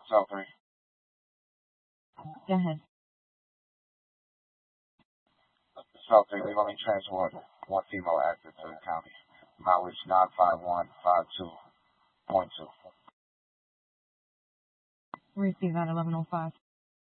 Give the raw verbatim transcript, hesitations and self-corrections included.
Cell three. Go ahead. Cell three, leave only transport one female active to the county. Mileage nine five one five two point two. Receive that eleven oh five.